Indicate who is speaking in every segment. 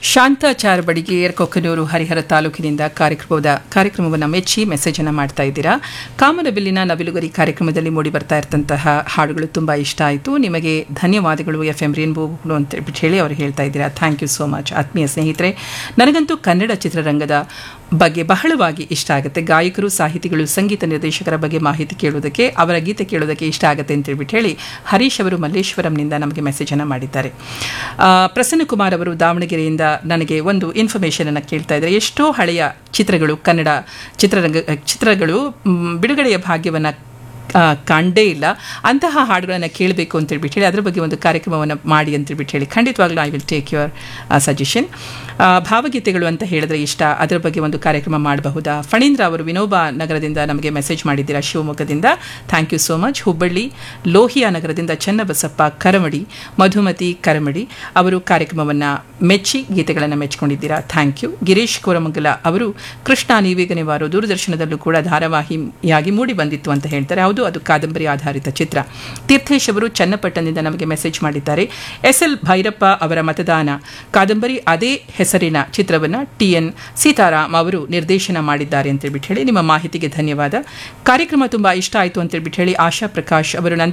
Speaker 1: ಶಾಂತಾಚಾರ್ ಬಡಿಗೇರ್ ಕೊಕ್ಕನೂರು ಹರಿಹರ ತಾಲೂಕಿನಿಂದ ಕಾರ್ಯಕ್ರಮವನ್ನು ಮೆಚ್ಚಿ ಮೆಸೇಜ್ ಅನ್ನು ಮಾಡ್ತಾ ಇದ್ದೀರಾ. ಕಾಮನಬಿಲ್ಲಿನ ನವಿಲುಗರಿ ಕಾರ್ಯಕ್ರಮದಲ್ಲಿ ಮೂಡಿ ಬರ್ತಾ ಇರತಂತಹ ಹಾಡುಗಳು ತುಂಬ ಇಷ್ಟ ಆಯಿತು. ನಿಮಗೆ ಧನ್ಯವಾದಗಳು FM ರೇನ್ಬೋಗಳು ಅಂತ ಹೇಳಿ ಅವರು ಹೇಳ್ತಾ ಇದ್ದೀರಾ. ಥ್ಯಾಂಕ್ ಯು ಸೋ ಮಚ್ ಆತ್ಮೀಯ ಸ್ನೇಹಿತರೆ. ನನಗಂತೂ ಕನ್ನಡ ಚಿತ್ರರಂಗದ ಬಗ್ಗೆ ಬಹಳವಾಗಿ ಇಷ್ಟ ಆಗುತ್ತೆ. ಗಾಯಕರು, ಸಾಹಿತಿಗಳು, ಸಂಗೀತ ನಿರ್ದೇಶಕರ ಬಗ್ಗೆ ಮಾಹಿತಿ ಕೇಳೋದಕ್ಕೆ, ಅವರ ಗೀತೆ ಕೇಳೋದಕ್ಕೆ ಇಷ್ಟ ಆಗುತ್ತೆ ಅಂತೇಳ್ಬಿಟ್ಟು ಹೇಳಿ ಹರೀಶ್ ಅವರು ಮಲ್ಲೇಶ್ವರಂನಿಂದ ನಮಗೆ ಮೆಸೇಜನ್ನು ಮಾಡಿದ್ದಾರೆ. ಪ್ರಸನ್ನ ಕುಮಾರ್ ಅವರು ದಾವಣಗೆರೆಯಿಂದ ನನಗೆ ಒಂದು ಇನ್ಫಾರ್ಮೇಷನ್ ಅನ್ನು ಕೇಳ್ತಾ ಇದ್ದಾರೆ. ಎಷ್ಟೋ ಹಳೆಯ ಚಿತ್ರಗಳು, ಕನ್ನಡ ಚಿತ್ರಗಳು ಬಿಡುಗಡೆಯ ಭಾಗ್ಯವನ್ನು ಕಂಡೇ ಇಲ್ಲ. ಅಂತಹ ಹಾಡುಗಳನ್ನು ಕೇಳಬೇಕು ಅಂತೇಳ್ಬಿಟ್ಟು ಹೇಳಿ ಅದರ ಬಗ್ಗೆ ಒಂದು ಕಾರ್ಯಕ್ರಮವನ್ನು ಮಾಡಿ ಅಂತೇಳ್ಬಿಟ್ಟು ಹೇಳಿ ಖಂಡಿತವಾಗ್ಲೂ I will take your suggestion. ಭಾವಗೀತೆಗಳು ಅಂತ ಹೇಳಿದ್ರೆ ಇಷ್ಟ, ಅದರ ಬಗ್ಗೆ ಒಂದು ಕಾರ್ಯಕ್ರಮ ಮಾಡಬಹುದಾ? ಫಣೀಂದ್ರ ಅವರು ವಿನೋಬಾ ನಗರದಿಂದ ನಮಗೆ ಮೆಸೇಜ್ ಮಾಡಿದ್ದೀರಾ, ಶಿವಮೊಗ್ಗದಿಂದ. Thank you so much. Hubballi Lohia ನಗರದಿಂದ ಚನ್ನಬಸಪ್ಪ ಕರಮಡಿ, ಮಧುಮತಿ ಕರಮಡಿ ಅವರು ಕಾರ್ಯಕ್ರಮವನ್ನು ಮೆಚ್ಚಿ ಗೀತೆಗಳನ್ನು ಮೆಚ್ಚಿಕೊಂಡಿದ್ದೀರಾ. Thank you. ಗಿರೀಶ್ ಕೋರಮಂಗಲ ಅವರು ಕೃಷ್ಣ ನೀವೇಗನೆ ವಾರು ದೂರದರ್ಶನದಲ್ಲೂ ಕೂಡ ಧಾರಾವಾಹಿಯಾಗಿ ಮೂಡಿ ಬಂದಿತ್ತು ಅಂತ ಹೇಳ್ತಾರೆ. ಹೌದು, ಅದು ಕಾದಂಬರಿ ಆಧಾರಿತ ಚಿತ್ರ. ತೀರ್ಥೇಶ್ ಅವರು ಚನ್ನಪಟ್ಟಣದಿಂದ ನಮಗೆ ಮೆಸೇಜ್ ಮಾಡಿದ್ದಾರೆ. SL ಭೈರಪ್ಪ ಅವರ ಮತದಾನ ಕಾದಂಬರಿ ಅದೇ ಹೆಸರಿನ ಚಿತ್ರವನ್ನು TN ಸೀತಾರಾಮ್ ಅವರು ನಿರ್ದೇಶನ ಮಾಡಿದ್ದಾರೆ ಅಂತೇಳ್ಬಿಟ್ಟು ಹೇಳಿ ನಿಮ್ಮ ಮಾಹಿತಿಗೆ ಧನ್ಯವಾದ. ಕಾರ್ಯಕ್ರಮ ತುಂಬ ಇಷ್ಟ ಆಯಿತು ಅಂತೇಳ್ಬಿಟ್ಟು ಹೇಳಿ ಆಶಾ ಪ್ರಕಾಶ್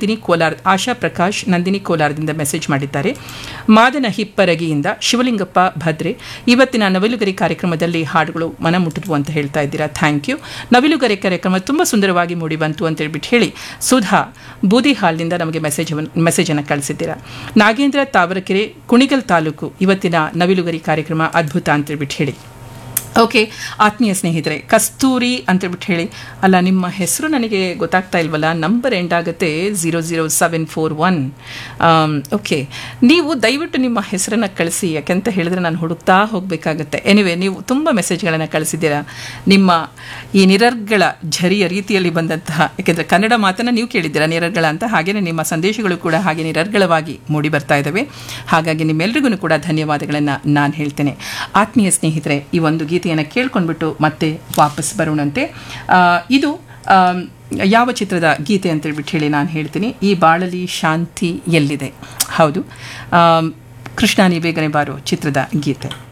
Speaker 1: ನಂದಿನಿ ಕೋಲಾರದಿಂದ ಮೆಸೇಜ್ ಮಾಡಿದ್ದಾರೆ. ಮಾದನ ಹಿಪ್ಪರಗಿಯಿಂದ ಶಿವಲಿಂಗಪ್ಪ ಭದ್ರೆ ಇವತ್ತಿನ ನವಿಲುಗರಿ ಕಾರ್ಯಕ್ರಮದಲ್ಲಿ ಹಾಡುಗಳು ಮನ ಮುಟ್ಟಿದ್ವು ಅಂತ ಹೇಳ್ತಾ ಇದ್ದೀರಾ. Thank you. ನವಿಲುಗರಿ ಕಾರ್ಯಕ್ರಮ ತುಂಬ ಸುಂದರವಾಗಿ ಮೂಡಿ ಬಂತು ಅಂತೇಳ್ಬಿಟ್ಟು ಹೇಳಿ ಸುಧಾ ಬೂದಿಹಾಲ್ನಿಂದ ನಮಗೆ ಮೆಸೇಜನ್ನು ಕಳಿಸಿದ್ದೀರಾ. ನಾಗೇಂದ್ರ ತಾವರಕೆರೆ ಕುಣಿಗಲ್ ತಾಲೂಕು ಇವತ್ತಿನ ನವಿಲುಗರಿ ಕಾರ್ಯಕ್ರಮ ಅದ್ಭುತ ಅಂತೇಳ್ಬಿಟ್ಟು ಹೇಳಿ. ಓಕೆ ಆತ್ಮೀಯ ಸ್ನೇಹಿತರೆ, ಕಸ್ತೂರಿ ಅಂತೇಳ್ಬಿಟ್ಟು ಹೇಳಿ, ಅಲ್ಲ ನಿಮ್ಮ ಹೆಸರು ನನಗೆ ಗೊತ್ತಾಗ್ತಾ ಇಲ್ವಲ್ಲ, ನಂಬರ್ ಎಂಡ್ ಆಗುತ್ತೆ 00741. ಓಕೆ, ನೀವು ದಯವಿಟ್ಟು ನಿಮ್ಮ ಹೆಸರನ್ನು ಕಳಿಸಿ, ಯಾಕೆಂತ ಹೇಳಿದ್ರೆ ನಾನು ಹುಡುಕ್ತಾ ಹೋಗಬೇಕಾಗತ್ತೆ. ಎನಿವೆ, ನೀವು ತುಂಬ ಮೆಸೇಜ್ಗಳನ್ನು ಕಳಿಸಿದ್ದೀರಾ. ನಿಮ್ಮ ಈ ನಿರರ್ಗಳ ಝರಿಯ ರೀತಿಯಲ್ಲಿ ಬಂದಂತಹ, ಯಾಕೆಂದರೆ ಕನ್ನಡ ಮಾತನ್ನು ನೀವು ಕೇಳಿದ್ದೀರಾ ನಿರರ್ಗಳ ಅಂತ, ಹಾಗೆಯೇ ನಿಮ್ಮ ಸಂದೇಶಗಳು ಕೂಡ ಹಾಗೆ ನಿರರ್ಗಳವಾಗಿ ಮೂಡಿ ಬರ್ತಾ ಇದ್ದಾವೆ. ಹಾಗಾಗಿ ನಿಮ್ಮೆಲ್ಲರಿಗೂ ಕೂಡ ಧನ್ಯವಾದಗಳನ್ನು ನಾನು ಹೇಳ್ತೇನೆ. ಆತ್ಮೀಯ ಸ್ನೇಹಿತರೆ, ಈ ಒಂದು ಗೀತೆಯನ್ನು ಕೇಳ್ಕೊಂಡ್ಬಿಟ್ಟು ಮತ್ತೆ ವಾಪಸ್ ಬರೋಣಂತೆ. ಇದು ಯಾವ ಚಿತ್ರದ ಗೀತೆ ಅಂತೇಳ್ಬಿಟ್ಟು ಹೇಳಿ ನಾನು ಹೇಳ್ತೀನಿ. ಈ ಬಾಳಲಿ ಶಾಂತಿ ಎಲ್ಲಿದೆ. ಹೌದು, ಕೃಷ್ಣ ನೀ ಬೇಗನೆ ಬಾರೋ ಚಿತ್ರದ ಗೀತೆ.